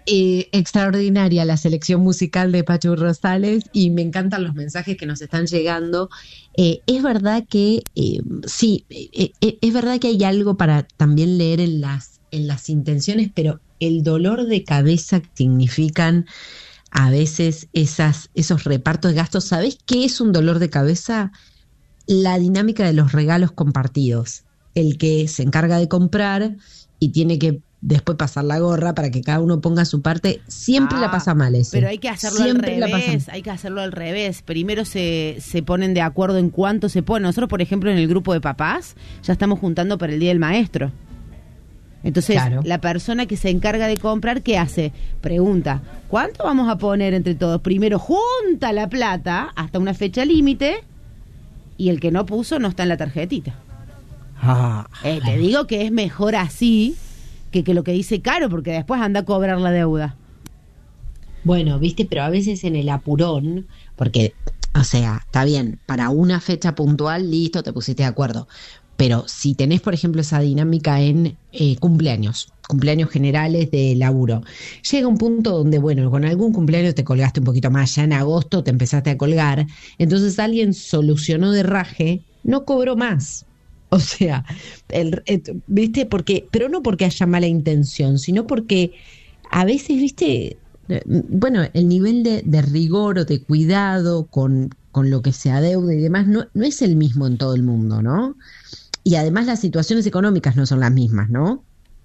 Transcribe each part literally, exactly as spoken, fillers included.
Eh, extraordinaria la selección musical de Pachu Rosales y me encantan los mensajes que nos están llegando. Eh, es verdad que eh, sí, eh, eh, es verdad que hay algo para también leer en las, en las intenciones, pero el dolor de cabeza que significan a veces esas, esos repartos de gastos. ¿Sabés qué es un dolor de cabeza? La dinámica de los regalos compartidos. El que se encarga de comprar y tiene que después pasar la gorra para que cada uno ponga su parte, siempre ah, la pasa mal ese. Pero hay que hacerlo siempre al revés, hay que hacerlo al revés. Primero se, se ponen de acuerdo en cuánto se pone. Nosotros, por ejemplo, en el grupo de papás, ya estamos juntando para el Día del Maestro. Entonces, claro, la persona que se encarga de comprar, ¿qué hace? Pregunta, ¿cuánto vamos a poner entre todos? Primero junta la plata hasta una fecha límite y el que no puso no está en la tarjetita. Ah, eh, te digo que es mejor así que, que lo que dice Caro, porque después anda a cobrar la deuda. Bueno, viste, pero a veces en el apurón, porque, o sea, está bien, para una fecha puntual, listo, te pusiste de acuerdo. Pero si tenés, por ejemplo, esa dinámica en eh, cumpleaños, cumpleaños generales de laburo, llega un punto donde, bueno, con algún cumpleaños te colgaste un poquito más, ya en agosto te empezaste a colgar, entonces alguien solucionó de raje, no cobró más. O sea, el, el, ¿viste? Porque, pero no porque haya mala intención, sino porque a veces, ¿viste? Bueno, el nivel de, de rigor o de cuidado con, con lo que se adeuda y demás no, no es el mismo en todo el mundo, ¿no? Y además las situaciones económicas no son las mismas, ¿no?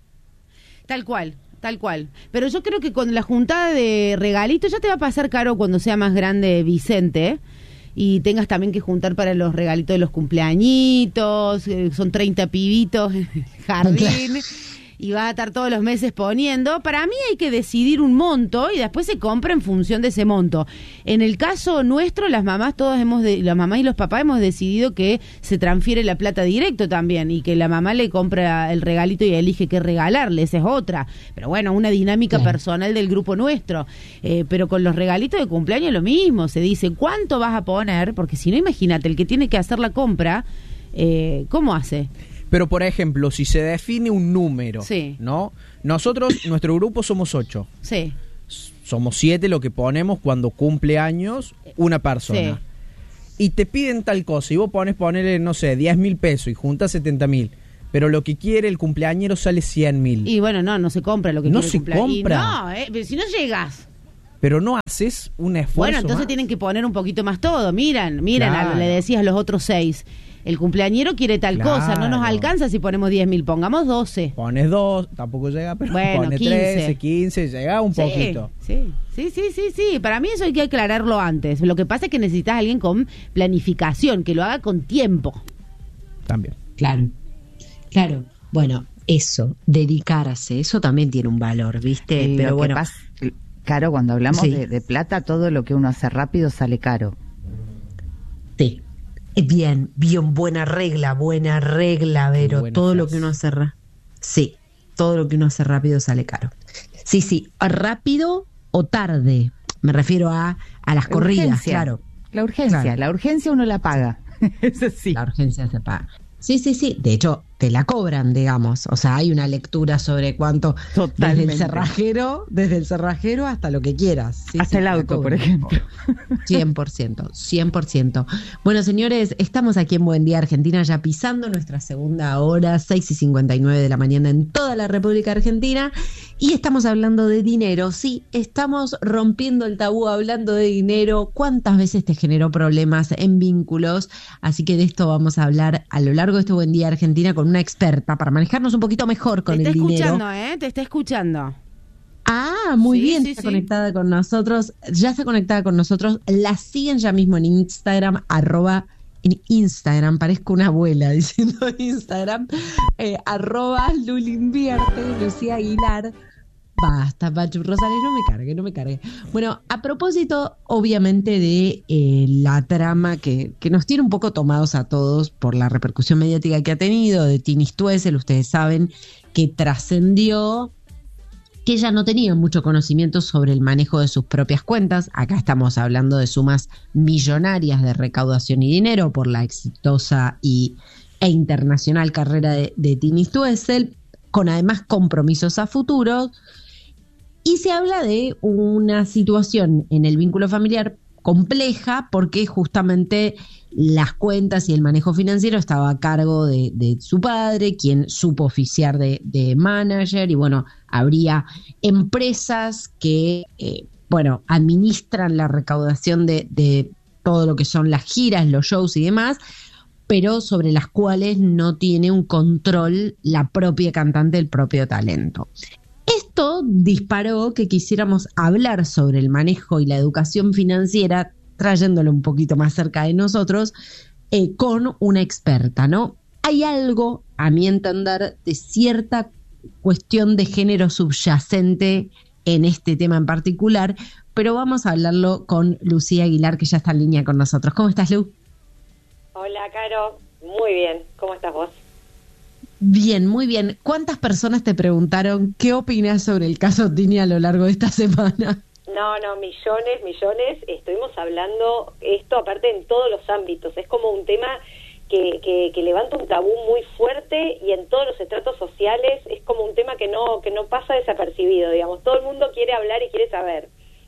Tal cual, tal cual. Pero yo creo que con la juntada de regalitos ya te va a pasar, Caro, cuando sea más grande Vicente, y tengas también que juntar para los regalitos de los cumpleañitos, eh, son treinta pibitos en el jardín, y vas a estar todos los meses poniendo. Para mí hay que decidir un monto y después se compra en función de ese monto. En el caso nuestro, las mamás todas hemos de, las mamás y los papás hemos decidido que se transfiere la plata directo también y que la mamá le compra el regalito y elige qué regalarle, esa es otra. Pero bueno, una dinámica sí. personal del grupo nuestro. Eh, pero con los regalitos de cumpleaños lo mismo, se dice cuánto vas a poner, porque si no, imagínate, el que tiene que hacer la compra, eh, ¿cómo hace? Pero, por ejemplo, si se define un número, sí. ¿no? Nosotros, nuestro grupo somos ocho. Sí. Somos siete lo que ponemos cuando cumple años una persona. Sí. Y te piden tal cosa, y vos pones, ponerle, no sé, diez mil pesos y juntas setenta mil. Pero lo que quiere el cumpleañero sale cien mil. Y bueno, no, no se compra lo que no quiere se el cumpleañero. compra. No, eh, pero si no llegas... Pero no haces un esfuerzo. Bueno, entonces más. Tienen que poner un poquito más todo. Miran, miran, claro. a, le decías los otros seis. El cumpleañero quiere tal claro. cosa, no nos alcanza si ponemos diez mil, pongamos doce. Pones dos, tampoco llega, pero bueno, pones quince. trece, quince, llega un sí, poquito. Sí, sí, sí, sí, sí. Para mí eso hay que aclararlo antes. Lo que pasa es que necesitas a alguien con planificación, que lo haga con tiempo. También. Claro, claro. Bueno, eso, dedicarse, eso también tiene un valor, ¿viste? Sí, pero bueno. Pasa, Caro, cuando hablamos sí. de, de plata, todo lo que uno hace rápido sale caro. Sí. Bien, bien, buena regla, buena regla, Vero. Buena todo frase. Lo que uno hace ra- sí, todo lo que uno hace rápido sale caro. Sí, sí, rápido o tarde. Me refiero a, a las la corridas, urgencia. claro. La urgencia, claro. La urgencia uno la paga. Eso sí. La urgencia se paga. Sí, sí, sí. De hecho, te la cobran, digamos. O sea, hay una lectura sobre cuánto. Totalmente. Desde el cerrajero, desde el cerrajero hasta lo que quieras. Sí, hasta sí, el auto, por ejemplo. cien por ciento, cien por ciento. Bueno, señores, estamos aquí en Buen Día Argentina, ya pisando nuestra segunda hora, seis y cincuenta y nueve de la mañana en toda la República Argentina. Y estamos hablando de dinero. Sí, estamos rompiendo el tabú hablando de dinero. ¿Cuántas veces te generó problemas en vínculos? Así que de esto vamos a hablar a lo largo de este Buen Día Argentina con una experta para manejarnos un poquito mejor con el dinero. Te está escuchando, ¿eh? Te está escuchando. Ah, muy sí, bien, sí, está sí. conectada con nosotros, ya está conectada con nosotros, la siguen ya mismo en Instagram, arroba, en Instagram, parezco una abuela diciendo Instagram, eh, arroba Lulinvierte, Lucía Aguilar. Basta, Pachu Rosales, no me cargue, no me cargue. Bueno, a propósito, obviamente, de eh, la trama que, que nos tiene un poco tomados a todos por la repercusión mediática que ha tenido de Tini Stoessel, ustedes saben que trascendió que ella no tenía mucho conocimiento sobre el manejo de sus propias cuentas. Acá estamos hablando de sumas millonarias de recaudación y dinero por la exitosa y, e internacional carrera de, de Tini Stoessel, con además compromisos a futuro. Y se habla de una situación en el vínculo familiar compleja porque justamente las cuentas y el manejo financiero estaba a cargo de, de su padre, quien supo oficiar de, de manager, y bueno, habría empresas que, eh, bueno, administran la recaudación de, de todo lo que son las giras, los shows y demás, pero sobre las cuales no tiene un control la propia cantante, el propio talento. Esto disparó que quisiéramos hablar sobre el manejo y la educación financiera, trayéndolo un poquito más cerca de nosotros, eh, con una experta, ¿no? Hay algo, a mi entender, de cierta cuestión de género subyacente en este tema en particular, pero vamos a hablarlo con Lucía Aguilar, que ya está en línea con nosotros. ¿Cómo estás, Lu? Hola, Caro. Muy bien. ¿Cómo estás vos? Bien, muy bien. ¿Cuántas personas te preguntaron qué opinas sobre el caso Tini a lo largo de esta semana? No, no, millones, millones. Estuvimos hablando esto aparte en todos los ámbitos. Es como un tema que, que, que levanta un tabú muy fuerte y en todos los estratos sociales es como un tema que no, que no pasa desapercibido, digamos. Todo el mundo quiere hablar y quiere saber.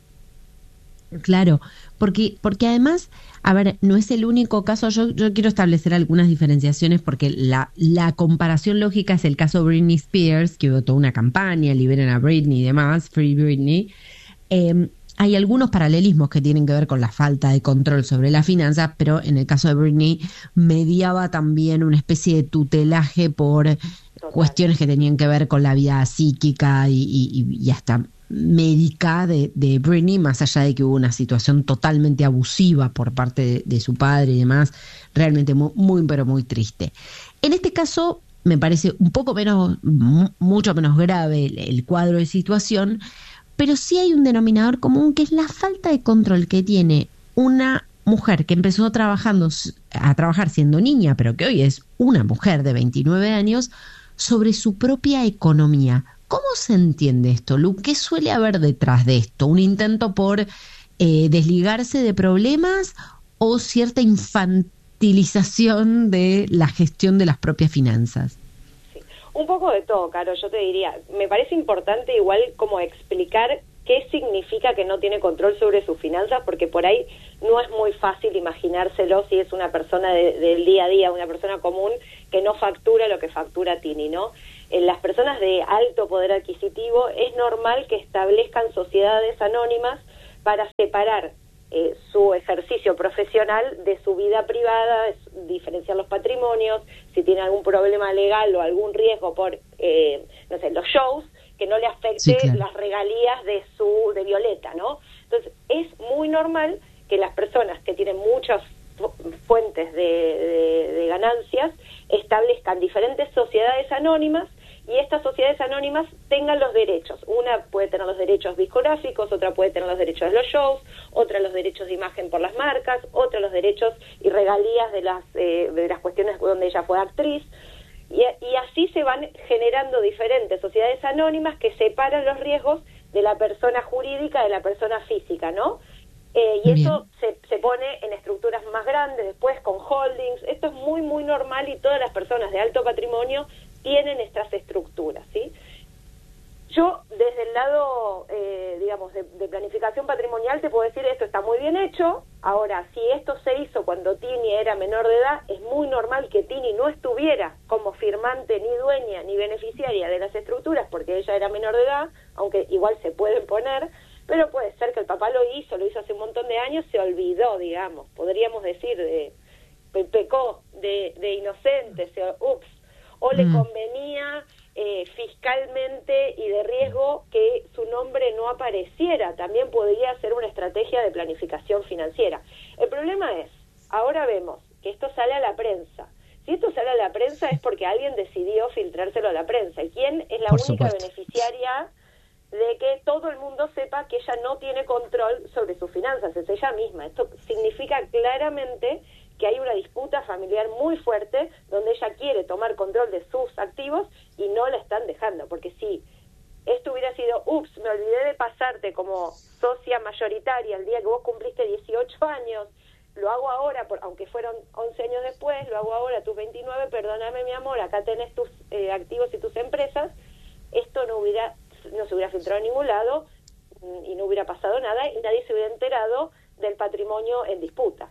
Claro, porque, porque además, a ver, no es el único caso. Yo, yo quiero establecer algunas diferenciaciones porque la, la comparación lógica es el caso Britney Spears, que hubo toda una campaña, liberen a Britney y demás, Free Britney. Eh, hay algunos paralelismos que tienen que ver con la falta de control sobre las finanzas, pero en el caso de Britney mediaba también una especie de tutelaje por Total. cuestiones que tenían que ver con la vida psíquica y, y, y hasta médica de, de Britney, más allá de que hubo una situación totalmente abusiva por parte de, de su padre y demás, realmente muy, muy, pero muy triste. En este caso, me parece un poco menos, mucho menos grave el, el cuadro de situación, pero sí hay un denominador común que es la falta de control que tiene una mujer que empezó trabajando a trabajar siendo niña, pero que hoy es una mujer de veintinueve años, sobre su propia economía. ¿Cómo se entiende esto, Lu? ¿Qué suele haber detrás de esto? ¿Un intento por eh, desligarse de problemas o cierta infantilización de la gestión de las propias finanzas? Sí. Un poco de todo, Caro, yo te diría. Me parece importante igual como explicar qué significa que no tiene control sobre sus finanzas, porque por ahí no es muy fácil imaginárselo si es una persona de, del día a día, una persona común que no factura lo que factura Tini, ¿no? En las personas de alto poder adquisitivo es normal que establezcan sociedades anónimas para separar eh, su ejercicio profesional de su vida privada, diferenciar los patrimonios, si tiene algún problema legal o algún riesgo por, eh, no sé, los shows, que no le afecte sí, claro. las regalías de su de Violeta, ¿no? Entonces, es muy normal que las personas que tienen muchas fuentes de, de, de ganancias establezcan diferentes sociedades anónimas y estas sociedades anónimas tengan los derechos. Una puede tener los derechos discográficos, otra puede tener los derechos de los shows, otra los derechos de imagen por las marcas, otra los derechos y regalías de las eh, de las cuestiones donde ella fue actriz. Y, y así se van generando diferentes sociedades anónimas que separan los riesgos de la persona jurídica de la persona física, ¿no? Eh, y Bien. eso se, se pone en estructuras más grandes, después con holdings. Esto es muy, muy normal y todas las personas de alto patrimonio tienen estas estructuras, ¿sí? Yo, desde el lado, eh, digamos, de, de planificación patrimonial, te puedo decir esto está muy bien hecho. Ahora, si esto se hizo cuando Tini era menor de edad, es muy normal que Tini no estuviera como firmante, ni dueña, ni beneficiaria de las estructuras, porque ella era menor de edad, aunque igual se pueden poner, pero puede ser que el papá lo hizo, lo hizo hace un montón de años, se olvidó, digamos, podríamos decir, de pecó de, de inocente, se, ups, o le mm. convenía eh, fiscalmente y de riesgo que su nombre no apareciera. También podría ser una estrategia de planificación financiera. El problema es, ahora vemos que esto sale a la prensa. Si esto sale a la prensa es porque alguien decidió filtrárselo a la prensa. ¿Y quién es la Por única supuesto. beneficiaria de que todo el mundo sepa que ella no tiene control sobre sus finanzas? Es ella misma. Esto significa claramente que hay una disputa familiar muy fuerte donde ella quiere tomar control de sus activos y no la están dejando, porque si esto hubiera sido, ups, me olvidé de pasarte como socia mayoritaria el día que vos cumpliste dieciocho años, lo hago ahora, por, aunque fueron once años después, lo hago ahora a tus veintinueve, perdóname mi amor, acá tenés tus eh, activos y tus empresas, esto no hubiera no se hubiera filtrado en ningún lado y no hubiera pasado nada y nadie se hubiera enterado del patrimonio en disputa.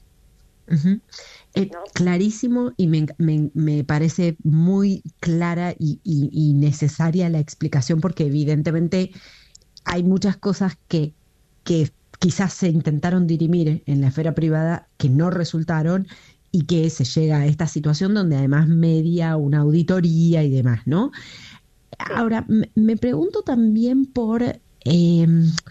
Uh-huh. Eh, ¿No? Clarísimo, y me, me, me parece muy clara y, y, y necesaria la explicación, porque evidentemente hay muchas cosas que, que quizás se intentaron dirimir en la esfera privada que no resultaron, y que se llega a esta situación donde además media una auditoría y demás, ¿no? Ahora, me, me pregunto también por eh,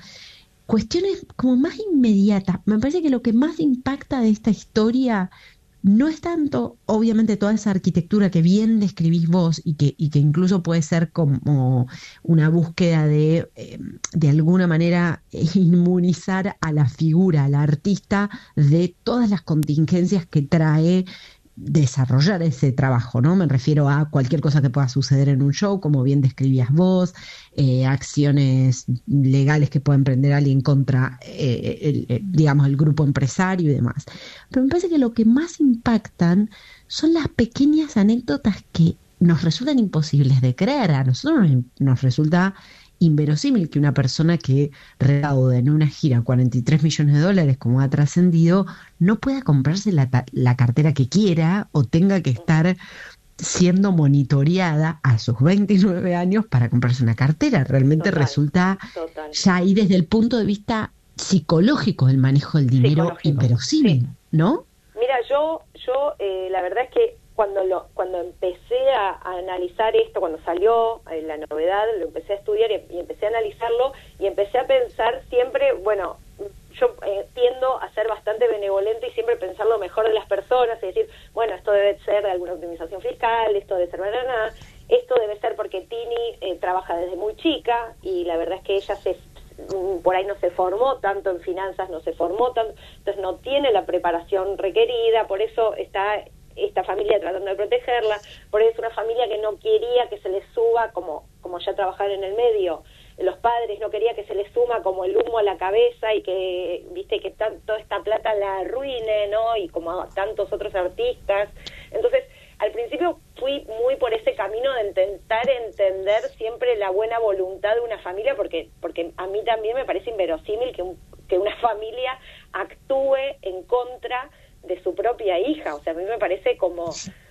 cuestiones como más inmediatas. Me parece que lo que más impacta de esta historia no es tanto, obviamente, toda esa arquitectura que bien describís vos y que, y que incluso puede ser como una búsqueda de, eh, de alguna manera, inmunizar a la figura, al artista, de todas las contingencias que trae desarrollar ese trabajo, ¿no? Me refiero a cualquier cosa que pueda suceder en un show, como bien describías vos, eh, acciones legales que pueda emprender alguien contra, eh, el, el, digamos, el grupo empresario y demás. Pero me parece que lo que más impactan son las pequeñas anécdotas que nos resultan imposibles de creer. A nosotros nos, nos resulta inverosímil que una persona que recauda en una gira cuarenta y tres millones de dólares, como ha trascendido, no pueda comprarse la, la cartera que quiera o tenga que estar siendo monitoreada a sus veintinueve años para comprarse una cartera. Realmente total, resulta total. Ya ahí desde el punto de vista psicológico del manejo del dinero inverosímil, sí. ¿No? Mira, yo, yo eh, la verdad es que cuando lo cuando empecé a, a analizar esto, cuando salió eh, la novedad, lo empecé a estudiar y, y empecé a analizarlo y empecé a pensar siempre, bueno, yo eh, tiendo a ser bastante benevolente y siempre pensar lo mejor de las personas y decir, bueno, esto debe ser de alguna optimización fiscal, esto debe ser banana, esto debe ser porque Tini eh, trabaja desde muy chica y la verdad es que ella se por ahí no se formó tanto en finanzas, no se formó tanto, entonces no tiene la preparación requerida, por eso está esta familia tratando de protegerla, por eso es una familia que no quería que se le suba, como como ya trabajar en el medio, los padres no quería que se le suma como el humo a la cabeza y que, viste, que tan, toda esta plata la arruine, ¿no? Y como a tantos otros artistas. Entonces, al principio fui muy por ese camino de intentar entender siempre la buena voluntad de una familia, porque porque a mí también me parece inverosímil que, un, que una familia actúe en contra de su propia hija, o sea, a mí me parece como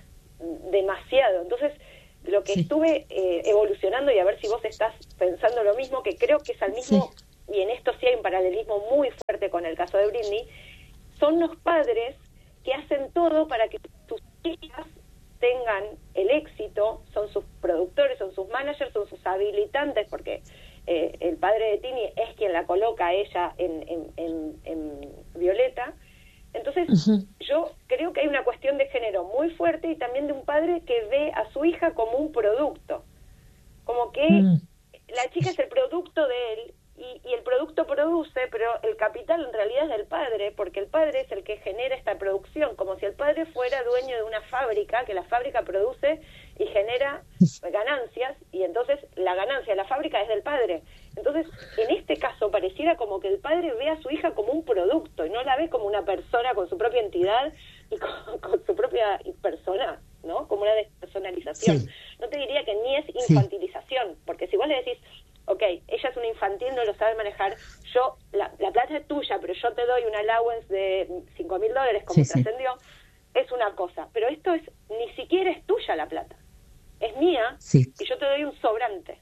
demasiado. Entonces, lo que sí. estuve eh, evolucionando, y a ver si vos estás pensando lo mismo, que creo que es al mismo, sí. y en esto sí hay un paralelismo muy fuerte con el caso de Britney, son los padres que hacen todo para que sus hijas tengan el éxito, son sus productores, son sus managers, son sus habilitantes, porque eh, el padre de Tini es quien la coloca a ella en, en, en, en Violeta. Entonces, uh-huh. yo creo que hay una cuestión de género muy fuerte y también de un padre que ve a su hija como un producto, como que uh-huh. la chica es el producto de él y, y el producto produce, pero el capital en realidad es del padre, porque el padre es el que genera esta producción, como si el padre fuera dueño de una fábrica, que la fábrica produce y genera ganancias, y entonces la ganancia de la fábrica es del padre. Entonces, en este caso, pareciera como que el padre ve a su hija como un producto y no la ve como una persona con su propia entidad y con, con su propia persona, ¿no? Como una despersonalización. Sí. No te diría que ni es infantilización, sí. porque si vos le decís, ok, ella es una infantil, no lo sabe manejar, yo, la, la plata es tuya, pero yo te doy un allowance de cinco mil dólares, como sí, trascendió, sí. es una cosa. Pero esto es, ni siquiera es tuya la plata. Es mía sí. y yo te doy un sobrante.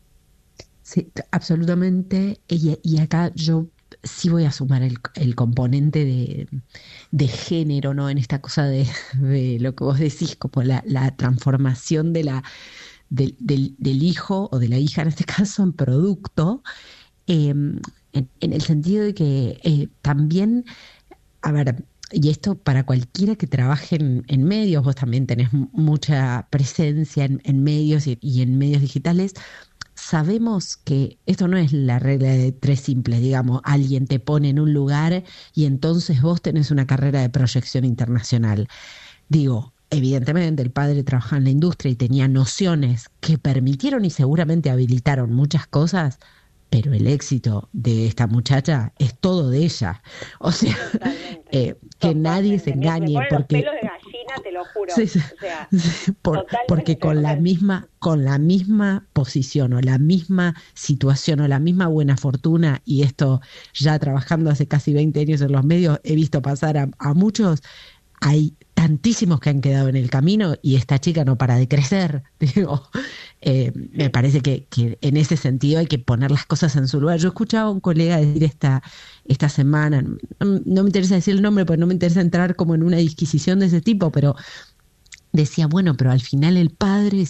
Sí, absolutamente. Y, y acá yo sí voy a sumar el, el componente de, de género, ¿no? En esta cosa de, de lo que vos decís, como la, la transformación de la del, del, del hijo o de la hija en este caso en producto, eh, en, en el sentido de que eh, también, a ver, y esto para cualquiera que trabaje en, en medios, vos también tenés mucha presencia en, en medios y, y en medios digitales, sabemos que esto no es la regla de tres simples, digamos, alguien te pone en un lugar y entonces vos tenés una carrera de proyección internacional. Digo, evidentemente el padre trabajaba en la industria y tenía nociones que permitieron y seguramente habilitaron muchas cosas, pero el éxito de esta muchacha es todo de ella. O sea, eh, que nadie se engañe. Me porque los pelos de gallina te lo juro. Sí, sí, o sea, sí, por- totalmente. porque con la misma, con la misma posición o la misma situación o la misma buena fortuna, y esto ya trabajando hace casi veinte años en los medios, he visto pasar a, a muchos, hay tantísimos que han quedado en el camino y esta chica no para de crecer. Digo, eh, me parece que, que en ese sentido hay que poner las cosas en su lugar. Yo escuchaba a un colega decir esta, esta semana, no, no me interesa decir el nombre porque no me interesa entrar como en una disquisición de ese tipo, pero decía, bueno, pero al final el padre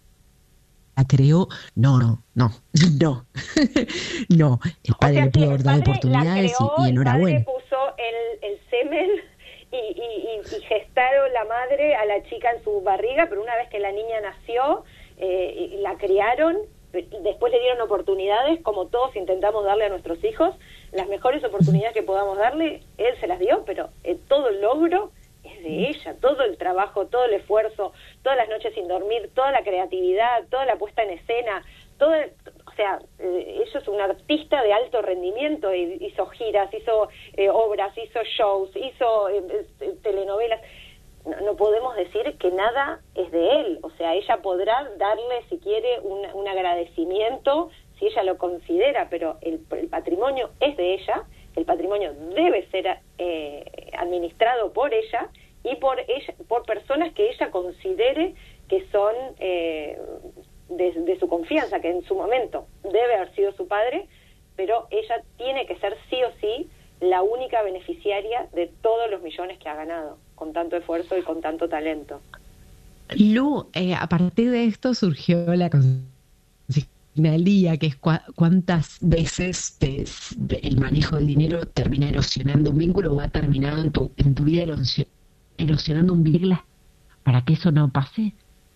la creó. No, no, no, no, no, el O padre sea, le sí, pudo el haber dado padre la oportunidades creó, y, y el enhorabuena. padre puso el, el semen y, y, y, y gestaron la madre a la chica en su barriga, pero una vez que la niña nació, eh, y la criaron, y después le dieron oportunidades, como todos intentamos darle a nuestros hijos, las mejores oportunidades que podamos darle, él se las dio, pero eh, todo el logro es de ella, todo el trabajo, todo el esfuerzo, todas las noches sin dormir, toda la creatividad, toda la puesta en escena, todo, el, o sea, eh, ella es una artista de alto rendimiento, y hizo giras, hizo eh, obras, hizo shows, hizo eh, eh, telenovelas. No, no podemos decir que nada es de él, o sea, ella podrá darle, si quiere, un, un agradecimiento, si ella lo considera, pero el, el patrimonio es de ella, el patrimonio debe ser eh, administrado por ella y por ella, por personas que ella considere que son eh, de, de su confianza, que en su momento debe haber sido su padre, pero ella tiene que ser sí o sí la única beneficiaria de todos los millones que ha ganado, con tanto esfuerzo y con tanto talento. Lu, eh, a partir de esto surgió la consignalia, que es cua- cuántas veces te- el manejo del dinero termina erosionando un vínculo o ha terminado en tu, en tu vida erosio- erosionando un vínculo para que eso no pase.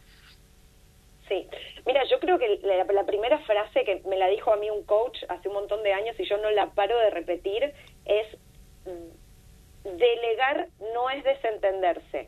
Sí, mira, yo creo que la, la primera frase que me la dijo a mí un coach hace un montón de años y yo no la paro de repetir es: delegar no es desentenderse.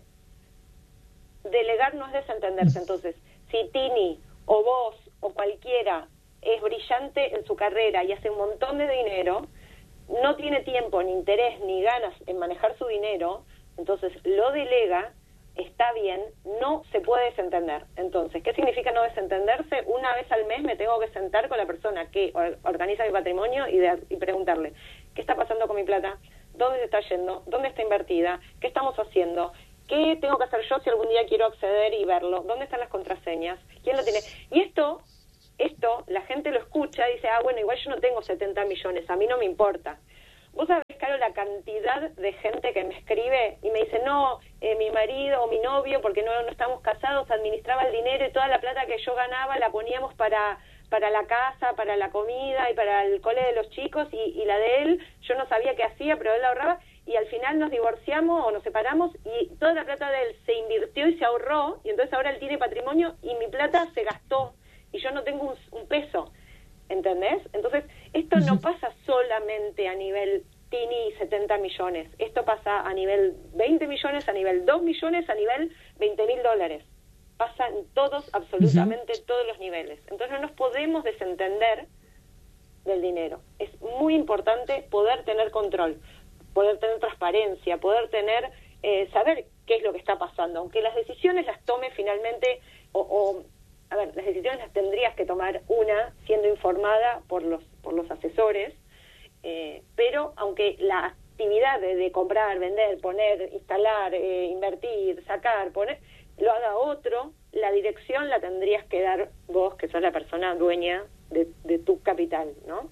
Delegar no es desentenderse. Entonces, si Tini o vos o cualquiera es brillante en su carrera y hace un montón de dinero, no tiene tiempo, ni interés, ni ganas en manejar su dinero, entonces lo delega, está bien, no se puede desentender. Entonces, ¿qué significa no desentenderse? Una vez al mes me tengo que sentar con la persona que or- organiza mi patrimonio y, de, y preguntarle, ¿qué está pasando con mi plata? ¿Dónde se está yendo? ¿Dónde está invertida? ¿Qué estamos haciendo? ¿Qué tengo que hacer yo si algún día quiero acceder y verlo? ¿Dónde están las contraseñas? ¿Quién lo tiene? Y esto, esto la gente lo escucha y dice, ah, bueno, igual yo no tengo setenta millones, a mí no me importa. Vos sabés, Caro, la cantidad de gente que me escribe y me dice, no, eh, mi marido o mi novio, porque no, no estamos casados, administraba el dinero y toda la plata que yo ganaba la poníamos para, para la casa, para la comida y para el cole de los chicos, y, y la de él, yo no sabía qué hacía, pero él la ahorraba, y al final nos divorciamos o nos separamos y toda la plata de él se invirtió y se ahorró, y entonces ahora él tiene patrimonio y mi plata se gastó y yo no tengo un, un peso. ¿Entendés? Entonces, esto no pasa solamente a nivel Tini setenta millones. Esto pasa a nivel veinte millones, a nivel dos millones, a nivel veinte mil dólares. Pasa en todos, absolutamente uh-huh. todos los niveles. Entonces, no nos podemos desentender del dinero. Es muy importante poder tener control, poder tener transparencia, poder tener, eh, saber qué es lo que está pasando. Aunque las decisiones las tome finalmente o... o a ver, las decisiones las tendrías que tomar una siendo informada por los por los asesores, eh, pero aunque la actividad de, de comprar, vender, poner, instalar, eh, invertir, sacar, poner, lo haga otro, la dirección la tendrías que dar vos, que sos la persona dueña de, de tu capital, ¿no?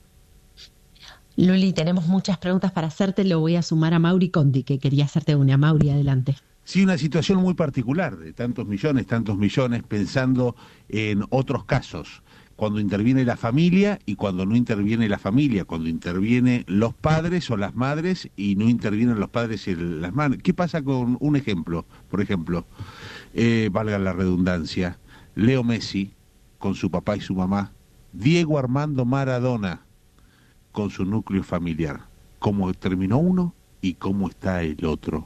Luli, tenemos muchas preguntas para hacerte, lo voy a sumar a Mauri Conti, que quería hacerte una. Mauri, adelante. Sí, una situación muy particular, de tantos millones, tantos millones, pensando en otros casos, cuando interviene la familia y cuando no interviene la familia, cuando intervienen los padres o las madres y no intervienen los padres y las madres. ¿Qué pasa con un ejemplo? Por ejemplo, eh, valga la redundancia, Leo Messi con su papá y su mamá, Diego Armando Maradona con su núcleo familiar. ¿Cómo terminó uno y cómo está el otro?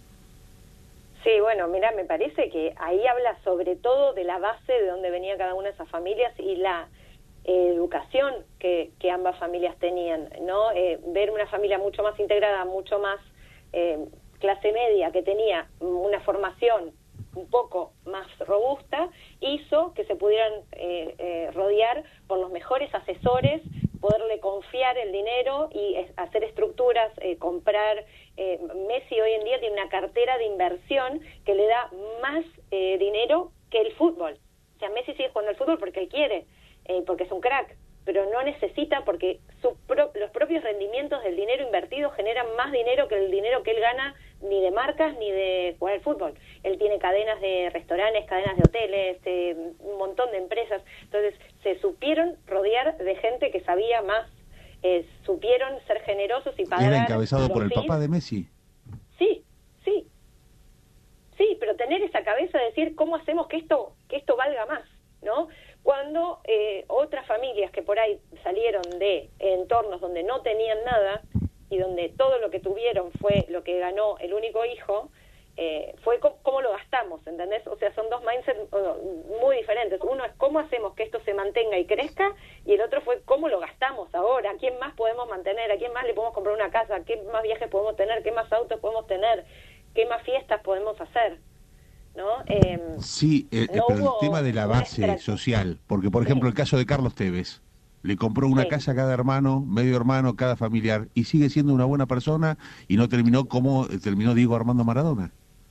Sí, bueno, mira, me parece que ahí habla sobre todo de la base de donde venía cada una de esas familias y la eh, educación que, que ambas familias tenían, ¿no? Eh, ver una familia mucho más integrada, mucho más, eh, clase media que tenía una formación un poco más robusta, hizo que se pudieran eh, eh, rodear por los mejores asesores, poderle confiar el dinero y es, hacer estructuras, eh, comprar. Eh, Messi hoy en día tiene una cartera de inversión que le da más eh, dinero que el fútbol. O sea, Messi sigue jugando al fútbol porque él quiere, eh, porque es un crack, pero no necesita, porque su pro- los propios rendimientos del dinero invertido generan más dinero que el dinero que él gana ni de marcas ni de jugar al fútbol. Él tiene cadenas de restaurantes, cadenas de hoteles, eh, un montón de empresas. Entonces se supieron rodear de gente que sabía más, eh, supieron ser generosos y pagar. ¿Era encabezado por el fees. papá de Messi? Sí, sí. Sí, pero tener esa cabeza de decir cómo hacemos que esto que esto valga más, ¿no? Cuando eh, otras familias que por ahí salieron de entornos donde no tenían nada y donde todo lo que tuvieron fue lo que ganó el único hijo, eh, fue cómo, cómo lo gastamos, ¿entendés? O sea, son dos mindsets uh, muy diferentes. Uno es cómo hacemos que esto se mantenga y crezca, y el otro fue cómo lo gastamos ahora, a quién más podemos mantener, a quién más le podemos comprar una casa, qué más viajes podemos tener, qué más autos podemos tener, qué más fiestas podemos hacer, ¿no? Eh, sí, eh, no pero el hubo tema de la una base estra- social, porque por ejemplo Sí. el caso de Carlos Tevez, le compró una Sí. casa a cada hermano, medio hermano, cada familiar, y sigue siendo una buena persona, y no terminó como eh, terminó Diego Armando Maradona.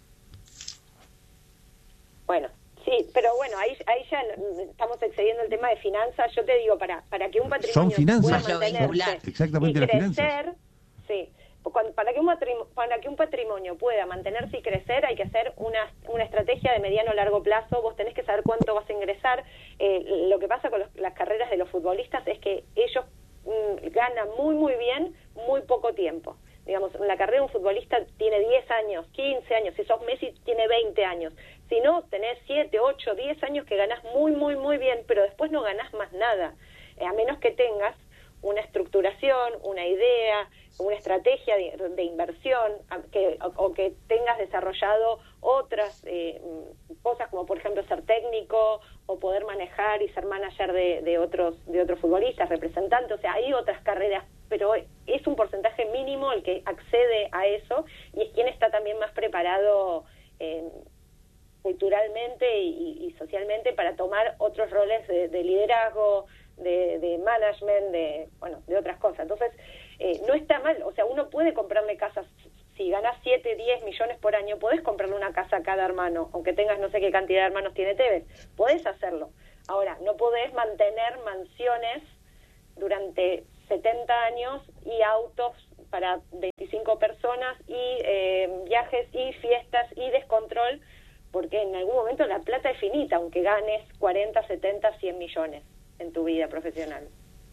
Bueno, sí, pero bueno, ahí, ahí ya mm, estamos excediendo el tema de finanzas. Yo te digo, para para que un patrimonio Son finanzas. pueda Lo mantenerse vincular. Exactamente, y las crecer, finanzas. sí, cuando- para que un matrimo- para que un patrimonio pueda mantenerse y crecer hay que hacer una una estrategia de mediano a largo plazo. Vos tenés que saber cuánto vas a ingresar. Eh, lo que pasa con los- las carreras de los futbolistas es que ellos mm, ganan muy muy bien muy poco tiempo. Digamos, la carrera de un futbolista tiene diez años, quince años, si sos Messi tiene veinte años. Si no, tenés siete, ocho, diez años que ganás muy, muy, muy bien, pero después no ganás más nada, eh, a menos que tengas una estructuración, una idea, una estrategia de, de inversión, a- que, o, o que tengas desarrollado otras eh, cosas, como por ejemplo ser técnico o poder manejar y ser manager de, de otros de otros futbolistas, representantes. O sea, hay otras carreras, pero es un porcentaje mínimo el que accede a eso, y es quien está también más preparado eh, culturalmente y, y socialmente para tomar otros roles de, de liderazgo, de, de management, de bueno, de otras cosas. Entonces, eh, no está mal. O sea, uno puede comprarle casas. Si ganas siete, diez millones por año, podés comprarle una casa a cada hermano, aunque tengas no sé qué cantidad de hermanos tiene Tevez. Podés hacerlo. Ahora, no podés mantener mansiones durante setenta años y autos para veinticinco personas y eh, viajes y fiestas y descontrol, porque en algún momento la plata es finita, aunque ganes cuarenta, setenta, cien millones en tu vida profesional.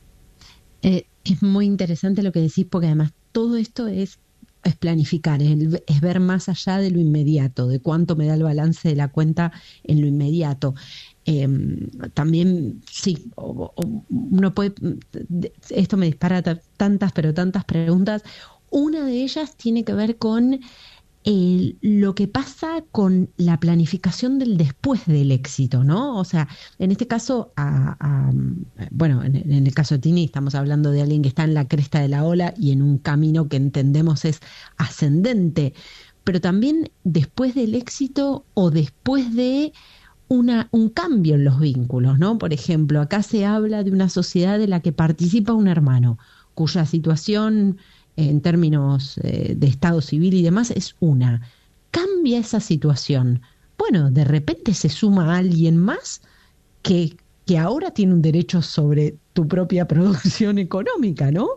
Eh, es muy interesante lo que decís, porque además todo esto es, es planificar, es, es ver más allá de lo inmediato, de cuánto me da el balance de la cuenta en lo inmediato. Eh, también, sí, o, o uno puede, esto me dispara t- tantas, pero tantas preguntas. Una de ellas tiene que ver con eh, lo que pasa con la planificación del después del éxito, ¿no? O sea, en este caso, a, a, bueno, en, en el caso de Tini estamos hablando de alguien que está en la cresta de la ola y en un camino que entendemos es ascendente, pero también después del éxito o después de Una, un cambio en los vínculos, ¿no? Por ejemplo, acá se habla de una sociedad de la que participa un hermano, cuya situación eh, en términos eh, de estado civil y demás es una. Cambia esa situación. Bueno, de repente se suma alguien más que, que ahora tiene un derecho sobre tu propia producción económica, ¿no?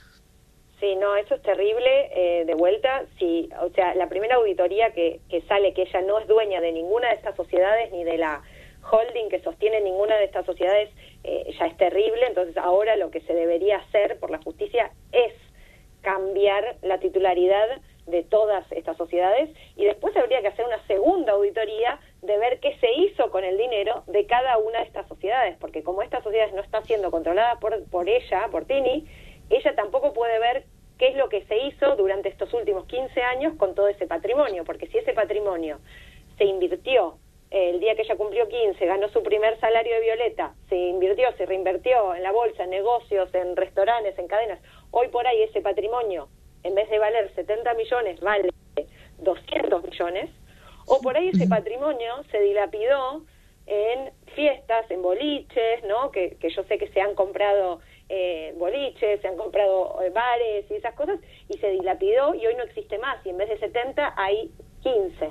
Sí, no, eso es terrible. Eh, de vuelta, sí, o sea, la primera auditoría que, que sale que ella no es dueña de ninguna de estas sociedades ni de la holding que sostiene ninguna de estas sociedades, eh, ya es terrible. Entonces ahora lo que se debería hacer por la justicia es cambiar la titularidad de todas estas sociedades, y después habría que hacer una segunda auditoría de ver qué se hizo con el dinero de cada una de estas sociedades, porque como estas sociedades no están siendo controladas por, por ella, por Tini, ella tampoco puede ver qué es lo que se hizo durante estos últimos quince años con todo ese patrimonio, porque si ese patrimonio se invirtió, eh, el día que ella cumplió quince, ganó su primer salario de Violeta, se invirtió, se reinvirtió en la bolsa, en negocios, en restaurantes, en cadenas, hoy por ahí ese patrimonio, en vez de valer setenta millones, vale doscientos millones, o por ahí ese patrimonio se dilapidó en fiestas, en boliches, ¿no? Que, que yo sé que se han comprado eh, boliches, se han comprado eh, bares y esas cosas, y se dilapidó y hoy no existe más, y en vez de setenta hay quince.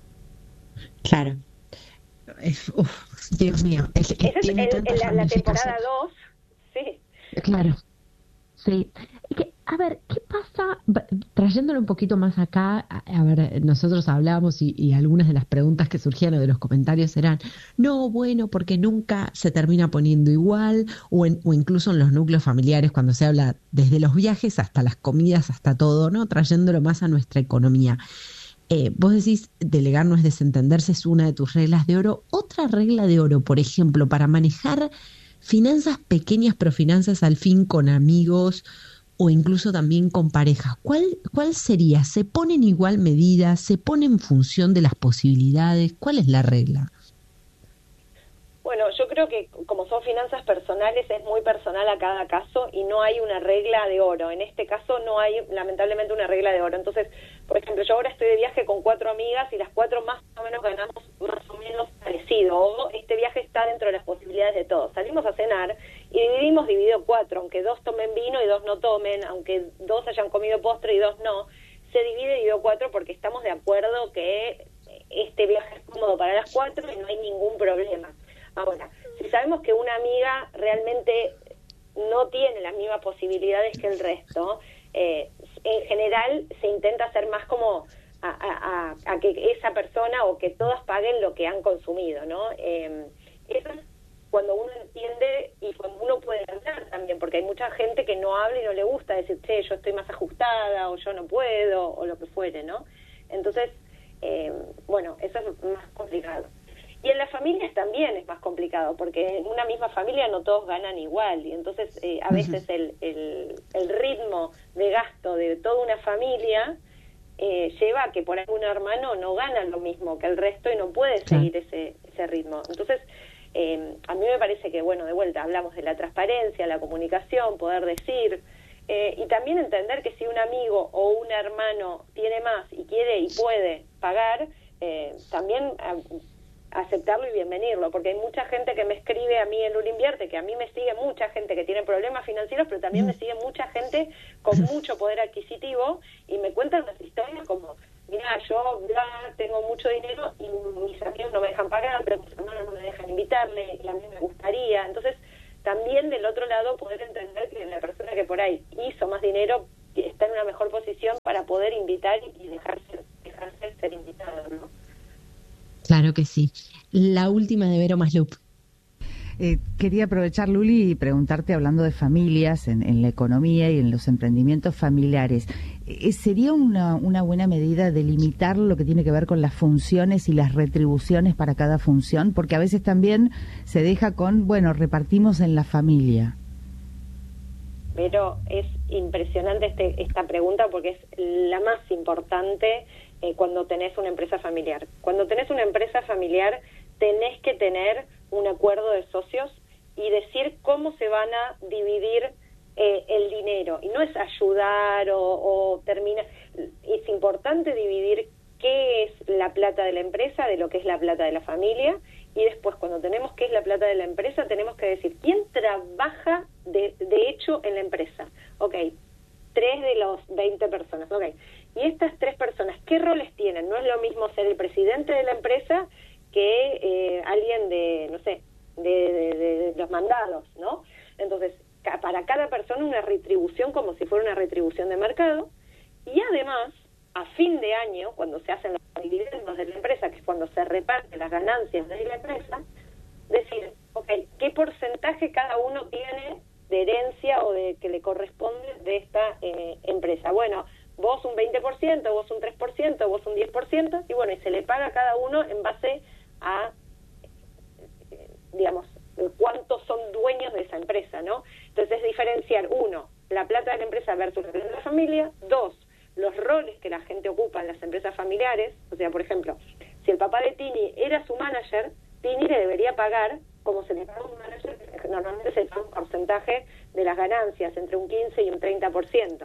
Claro. Es, uf, Dios mío. Es, Esa es el, el, la, la temporada dos, sí. Claro. Sí. Que, a ver, ¿qué pasa? Trayéndolo un poquito más acá, a, a ver, nosotros hablábamos y, y algunas de las preguntas que surgían o de los comentarios eran, no, bueno, porque nunca se termina poniendo igual, o, en, o incluso en los núcleos familiares, cuando se habla desde los viajes hasta las comidas, hasta todo, ¿no? Trayéndolo más a nuestra economía. Eh, vos decís, delegar no es desentenderse, es una de tus reglas de oro. Otra regla de oro, por ejemplo, para manejar finanzas pequeñas, pero finanzas al fin con amigos o incluso también con parejas, ¿cuál, cuál sería? ¿Se ponen igual medidas? ¿Se pone en función de las posibilidades? ¿Cuál es la regla? Bueno, yo creo que como son finanzas personales es muy personal a cada caso y no hay una regla de oro. En este caso no hay lamentablemente una regla de oro. Entonces, por ejemplo, yo ahora estoy de viaje con cuatro amigas y las cuatro más o menos ganamos más o menos parecido. O este viaje está dentro de las posibilidades de todos. Salimos a cenar y dividimos dividido cuatro, aunque dos tomen vino y dos no tomen, aunque dos hayan comido postre y dos no, se divide dividido cuatro porque estamos de acuerdo que este viaje es cómodo para las cuatro y no hay ningún problema. Ahora, si sabemos que una amiga realmente no tiene las mismas posibilidades que el resto, eh, en general se intenta hacer más como a, a, a, a que esa persona o que todas paguen lo que han consumido, ¿no? Eh, eso es cuando uno entiende y cuando uno puede hablar también, porque hay mucha gente que no habla y no le gusta decir, che, yo estoy más ajustada o yo no puedo o lo que fuere, ¿no? Entonces, eh, bueno, eso es más complicado. Y en las familias también es más complicado, porque en una misma familia no todos ganan igual, y entonces eh, a veces el, el, el ritmo de gasto de toda una familia eh, lleva a que por ahí un hermano no gana lo mismo que el resto y no puede seguir ese, ese ritmo. Entonces, eh, a mí me parece que, bueno, de vuelta, hablamos de la transparencia, la comunicación, poder decir, eh, y también entender que si un amigo o un hermano tiene más y quiere y puede pagar, eh, también... Eh, aceptarlo y bienvenirlo, porque hay mucha gente que me escribe a mí en Lula Invierte, que a mí me sigue mucha gente que tiene problemas financieros, pero también me sigue mucha gente con mucho poder adquisitivo y me cuentan unas historias como, mira, yo ya tengo mucho dinero y mis amigos no me dejan pagar, pero mis hermanos no me dejan invitarle y a mí me gustaría. Entonces, también del otro lado poder entender que la persona que por ahí hizo más dinero está en una mejor posición para poder invitar y dejarse, dejarse ser invitado, ¿no? Claro que sí. La última de Vero Maslup. Eh, quería aprovechar, Luli, y preguntarte, hablando de familias, en, en la economía y en los emprendimientos familiares, eh, ¿sería una, una buena medida delimitar lo que tiene que ver con las funciones y las retribuciones para cada función? Porque a veces también se deja con, bueno, repartimos en la familia. Pero es impresionante este, esta pregunta porque es la más importante eh, cuando tenés una empresa familiar. Cuando tenés una empresa familiar tenés que tener un acuerdo de socios y decir cómo se van a dividir eh, el dinero. Y no es ayudar o, o terminar. Es importante dividir qué es la plata de la empresa de lo que es la plata de la familia. Y después, cuando tenemos qué es la plata de la empresa, tenemos que decir quién trabaja de, de hecho en la empresa. Ok, tres de los veinte personas. Ok, y estas tres personas, ¿qué roles tienen? No es lo mismo ser el presidente de la empresa que eh, alguien de, no sé, de, de, de los mandados, ¿no? Entonces, ca- para cada persona una retribución como si fuera una retribución de mercado. Y además, a fin de año, cuando se hacen los dividendos de la empresa, que es cuando se reparten las ganancias de la empresa, decir, ok, ¿qué porcentaje cada uno tiene de herencia o de que le corresponde de esta eh, empresa? Bueno, vos un veinte por ciento, vos un tres por ciento, vos un diez por ciento, y bueno, y se le paga a cada uno en base a, eh, digamos, cuántos son dueños de esa empresa, ¿no? Entonces es diferenciar, uno, la plata de la empresa versus la plata de la familia, dos, los roles que la gente ocupa en las empresas familiares. O sea, por ejemplo, si el papá de Tini era su manager, Tini le debería pagar como se le paga a un manager, que normalmente se paga un porcentaje de las ganancias, entre un quince y un treinta por ciento.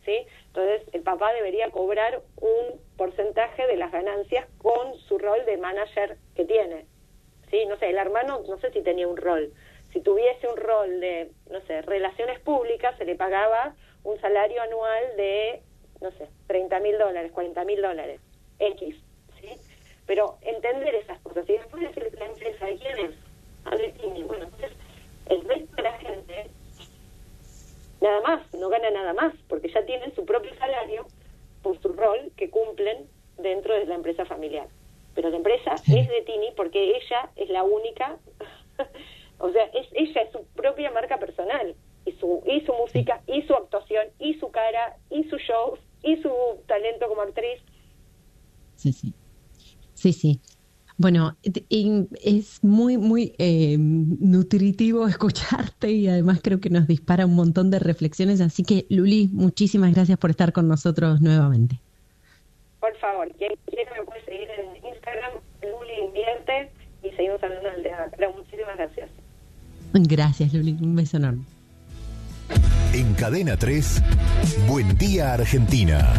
¿sí? Entonces, el papá debería cobrar un porcentaje de las ganancias con su rol de manager que tiene, ¿sí? No sé, el hermano, no sé si tenía un rol. Si tuviese un rol de, no sé, relaciones públicas, se le pagaba un salario anual de, no sé, treinta mil dólares, cuarenta mil dólares, X, ¿sí? Pero entender esas cosas. Y después decirle la empresa, ¿de quién es? A ver, bueno, entonces, el resto de la gente, nada más, no gana nada más, porque ya tienen su propio salario por su rol que cumplen dentro de la empresa familiar. Pero la empresa sí. es de Tini porque ella es la única... O sea, es, ella es su propia marca personal, y su y su música, y su actuación, y su cara, y su show, y su talento como actriz. Sí, sí. Sí, sí. Bueno, es muy, muy eh, nutritivo escucharte y además creo que nos dispara un montón de reflexiones. Así que, Luli, muchísimas gracias por estar con nosotros nuevamente. Por favor, quien quiera me puede seguir en Instagram, Luli Invierte, y seguimos hablando del teatro. Muchísimas gracias. Gracias, Luli. Un beso enorme. En Cadena tres, Buen Día Argentina.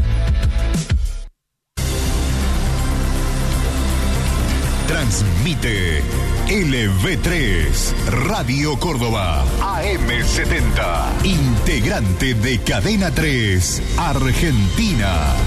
Transmite L V tres, Radio Córdoba, A M setenta, integrante de Cadena tres, Argentina.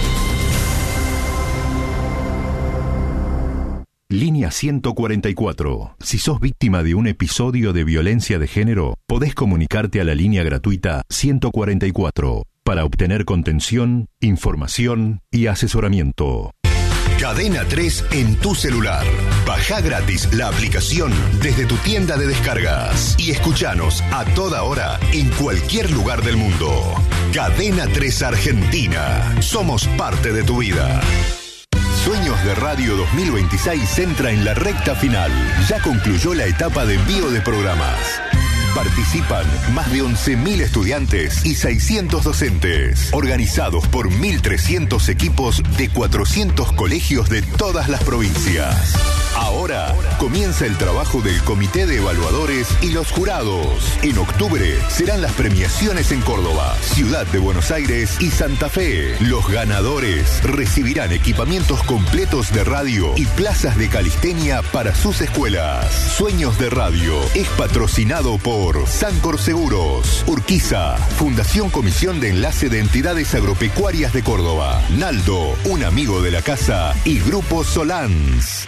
Línea ciento cuarenta y cuatro. Si sos víctima de un episodio de violencia de género, podés comunicarte a la línea gratuita ciento cuarenta y cuatro para obtener contención, información y asesoramiento. Cadena tres en tu celular. Bajá gratis la aplicación desde tu tienda de descargas y escuchanos a toda hora en cualquier lugar del mundo. Cadena tres Argentina. Somos parte de tu vida. Sueños de Radio dos mil veintiséis entra en la recta final. Ya concluyó la etapa de envío de programas. Participan más de once mil estudiantes y seiscientos docentes, organizados por mil trescientos equipos de cuatrocientos colegios de todas las provincias. Ahora comienza el trabajo del Comité de Evaluadores y los jurados. En octubre serán las premiaciones en Córdoba, Ciudad de Buenos Aires y Santa Fe. Los ganadores recibirán equipamientos completos de radio y plazas de calistenia para sus escuelas. Sueños de Radio es patrocinado por Sancor Seguros, Urquiza, Fundación Comisión de Enlace de Entidades Agropecuarias de Córdoba, Naldo, un amigo de la casa, y Grupo Solans.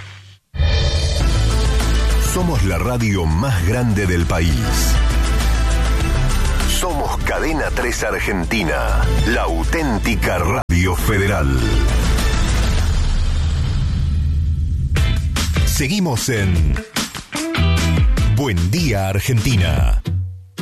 Somos la radio más grande del país. Somos Cadena tres Argentina, la auténtica radio federal. Seguimos en Buen Día Argentina.